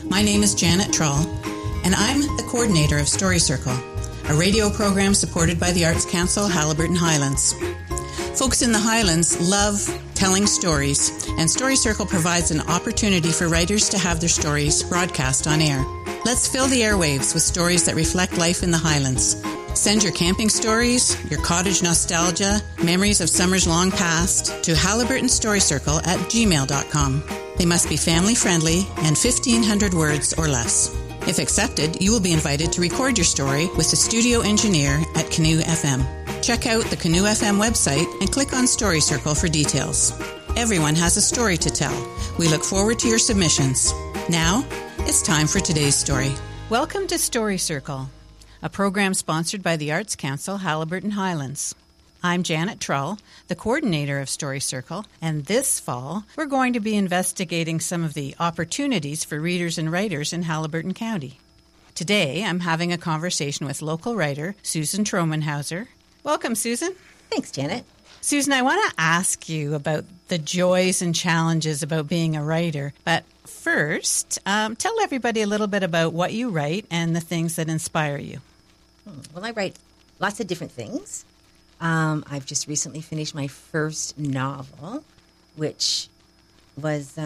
My name is Janet Trull, and I'm the coordinator of Story Circle, a radio program supported by the Arts Council Haliburton Highlands. Folks in the Highlands love telling stories, and Story Circle provides an opportunity for writers to have their stories broadcast on air. Let's fill the airwaves with stories that reflect life in the Highlands. Send your camping stories, your cottage nostalgia, memories of summers long past to haliburtonstorycircle@gmail.com. They must be family-friendly and 1,500 words or less. If accepted, you will be invited to record your story with the studio engineer at Canoe FM. Check out the Canoe FM website and click on Story Circle for details. Everyone has a story to tell. We look forward to your submissions. Now, it's time for today's story. Welcome to Story Circle, a program sponsored by the Arts Council Haliburton Highlands. I'm Janet Trull, the coordinator of Story Circle, and this fall we're going to be investigating some of the opportunities for readers and writers in Haliburton County. Today I'm having a conversation with local writer Susan Tromenhauser. Welcome, Susan. Thanks, Janet. Susan, I want to ask you about the joys and challenges about being a writer, but first, tell everybody a little bit about what you write and the things that inspire you. Well, I write lots of different things. I've just recently finished my first novel, which was,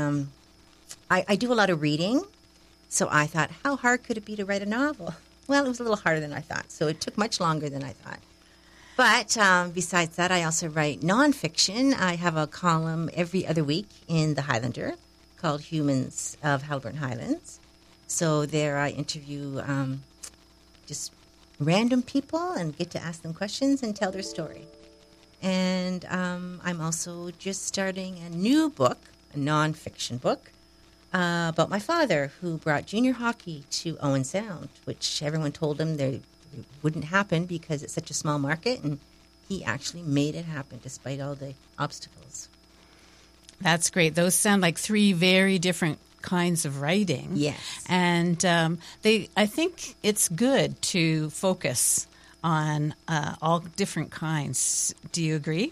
I do a lot of reading, so I thought, how hard could it be to write a novel? Well, it was a little harder than I thought, so it took much longer than I thought. But besides that, I also write nonfiction. I have a column every other week in The Highlander called Humans of Haliburton Highlands. So there I interview just random people and get to ask them questions and tell their story. And I'm also just starting a new book, a nonfiction book, about my father who brought junior hockey to Owen Sound, which everyone told him it wouldn't happen because it's such a small market, and he actually made it happen despite all the obstacles. That's great. Those sound like three very different kinds of writing. Yes. And I think it's good to focus on all different kinds. Do you agree?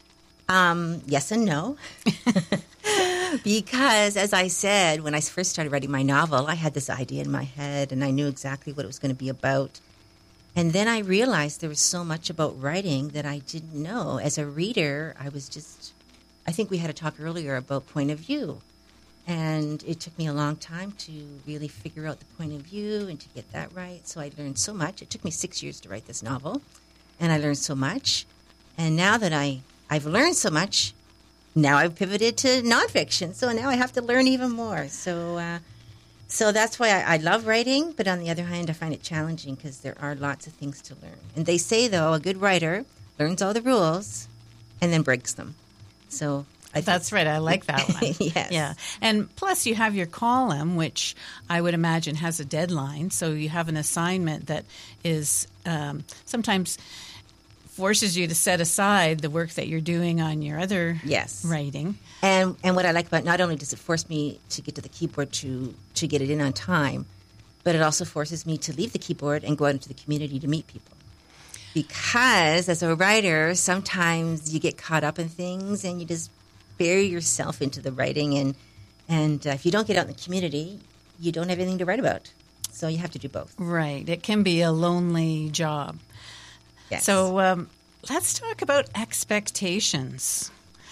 Yes and no. Because, as I said, when I first started writing my novel, I had this idea in my head, and I knew exactly what it was going to be about. And then I realized there was so much about writing that I didn't know. As a reader, I think we had a talk earlier about point of view. And it took me a long time to really figure out the point of view and to get that right. So I learned so much. It took me 6 years to write this novel, and I learned so much. And now that I've learned so much, now I've pivoted to nonfiction. So now I have to learn even more. So that's why I love writing. But on the other hand, I find it challenging because there are lots of things to learn. And they say, though, a good writer learns all the rules and then breaks them. So that's right. I like that one. Yes. Yeah. And plus you have your column, which I would imagine has a deadline. So you have an assignment that is sometimes forces you to set aside the work that you're doing on your other writing. And what I like about it, not only does it force me to get to the keyboard to get it in on time, but it also forces me to leave the keyboard and go out into the community to meet people. Because as a writer, sometimes you get caught up in things and you just bury yourself into the writing. And if you don't get out in the community, you don't have anything to write about. So you have to do both. Right. It can be a lonely job. Yes. So let's talk about expectations.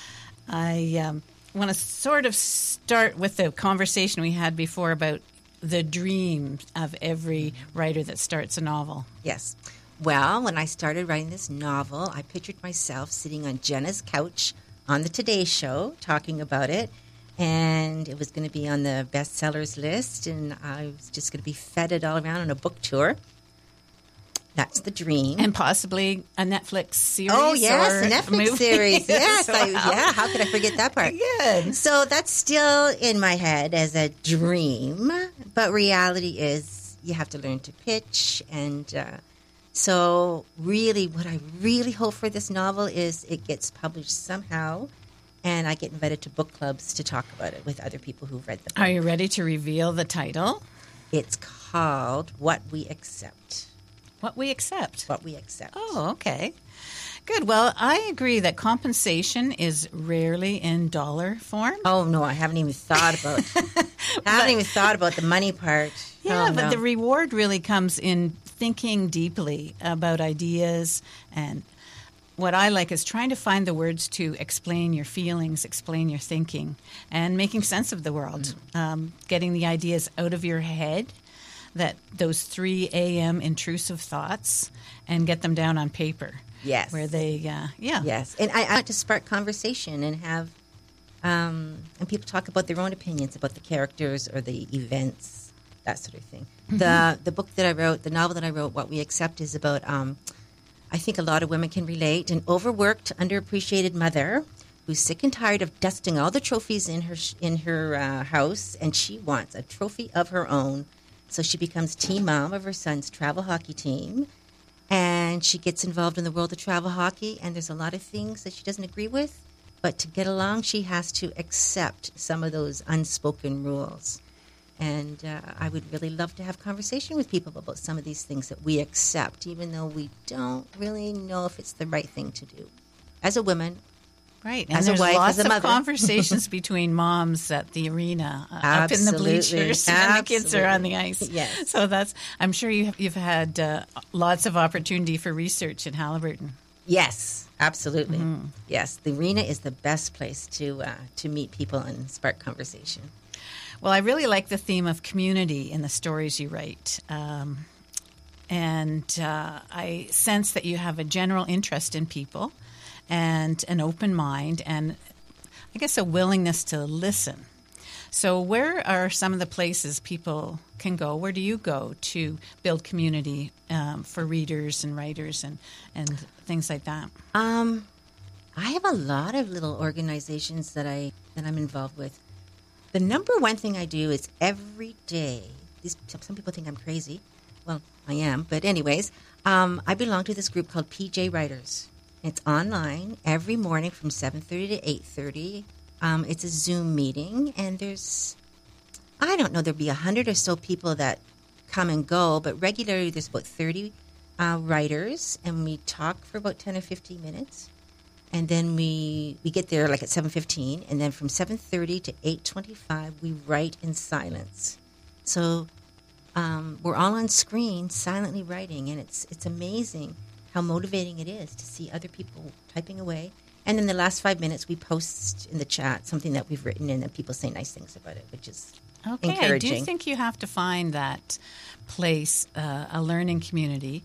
I want to sort of start with the conversation we had before about the dream of every writer that starts a novel. Yes. Well, when I started writing this novel, I pictured myself sitting on Jenna's couch on the Today Show talking about it, and it was going to be on the bestsellers list, and I was just going to be feted all around on a book tour. That's the dream. And possibly a Netflix series. Oh, yes, or a Netflix series. Yes, how could I forget that part? Good. So that's still in my head as a dream, but reality is you have to learn to pitch. And so really what I really hope for this novel is it gets published somehow, and I get invited to book clubs to talk about it with other people who've read the book. Are you ready to reveal the title? It's called What We Accept. What We Accept. What We Accept. Oh, okay. Good. Well, I agree that compensation is rarely in dollar form. Oh no, I haven't even thought about the money part. Yeah, Oh, but no. the reward really comes in thinking deeply about ideas, and what I like is trying to find the words to explain your feelings, explain your thinking, and making sense of the world, getting the ideas out of your head, that those 3 a.m. intrusive thoughts, and get them down on paper. Yes. Where they, Yes. And I like to spark conversation and have, and people talk about their own opinions about the characters or the events, that sort of thing. Mm-hmm. The book that I wrote, the novel that I wrote, What We Accept, is about, I think a lot of women can relate, an overworked, underappreciated mother who's sick and tired of dusting all the trophies in her house, and she wants a trophy of her own. So she becomes team mom of her son's travel hockey team. And she gets involved in the world of travel hockey, and there's a lot of things that she doesn't agree with. But to get along, she has to accept some of those unspoken rules. And I would really love to have conversation with people about some of these things that we accept, even though we don't really know if it's the right thing to do. As a woman, right, and as there's a wife, lots as a of mother. conversations between moms at the arena, up in the bleachers, and the kids are on the ice. Yes. So I'm sure you've had lots of opportunity for research in Haliburton. Yes, absolutely. Mm-hmm. Yes, the arena is the best place to meet people and spark conversation. Well, I really like the theme of community in the stories you write. And I sense that you have a general interest in people and an open mind and, I guess, a willingness to listen. So where are some of the places people can go? Where do you go to build community for readers and writers and things like that? I have a lot of little organizations that I'm involved with. The number one thing I do is every day. Some people think I'm crazy. Well, I am, but anyways, I belong to this group called PJ Writers. It's online every morning from 7:30 to 8:30. It's a Zoom meeting, and there'll be 100 or so people that come and go, but regularly there's about 30 writers, and we talk for about 10 or 15 minutes. And then we get there like at 7:15, and then from 7:30 to 8:25, we write in silence. So we're all on screen, silently writing, and it's amazing how motivating it is to see other people typing away. And then the last 5 minutes, we post in the chat something that we've written, and then people say nice things about it, which is encouraging. I do think you have to find that place, a learning community,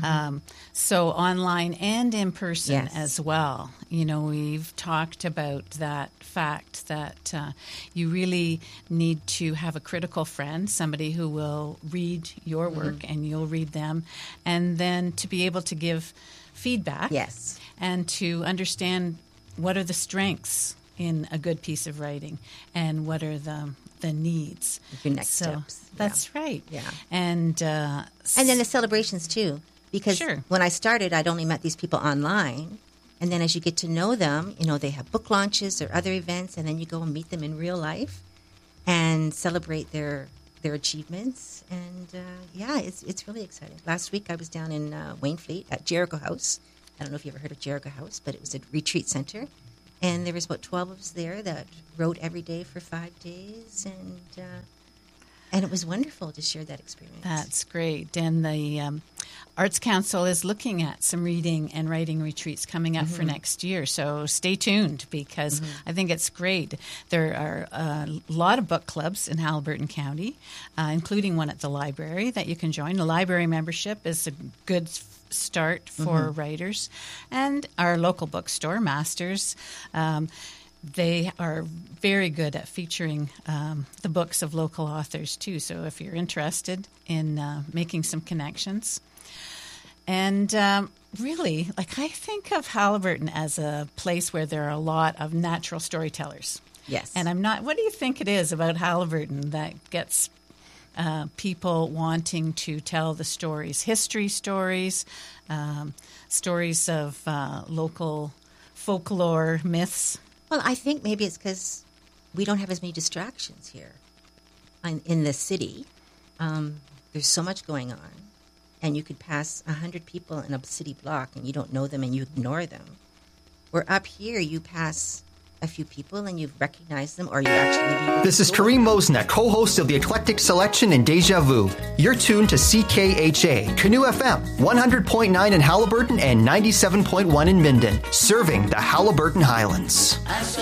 so online and in person as well. You know, we've talked about that fact that you really need to have a critical friend, somebody who will read your work and you'll read them, and then to be able to give feedback and to understand what are the strengths in a good piece of writing and what are the needs. Your next steps. That's right. Yeah. And then the celebrations too, because when I started, I'd only met these people online. And then as you get to know them, you know, they have book launches or other events, and then you go and meet them in real life and celebrate their achievements. And it's really exciting. Last week I was down in Wainfleet at Jericho House. I don't know if you ever heard of Jericho House, but it was a retreat center. And there was about 12 of us there that wrote every day for 5 days, and it was wonderful to share that experience. That's great. And the Arts Council is looking at some reading and writing retreats coming up for next year. So stay tuned, because I think it's great. There are a lot of book clubs in Haliburton County, including one at the library that you can join. The library membership is a good start for writers, and our local bookstore, Masters. They are very good at featuring the books of local authors too. So if you're interested in making some connections, and really, like, I think of Haliburton as a place where there are a lot of natural storytellers. Yes, and I'm not. What do you think it is about Haliburton that gets people wanting to tell the stories, history stories, stories of local folklore, myths? Well, I think maybe it's because we don't have as many distractions here in the city. There's so much going on, and you could pass 100 people in a city block and you don't know them and you ignore them. Where up here, you pass a few people and you recognize them, or you actually... This is Kareem Mosna, co-host of the Eclectic Selection and Deja Vu. You're tuned to CKHA, Canoe FM, 100.9 in Haliburton and 97.1 in Minden, serving the Haliburton Highlands.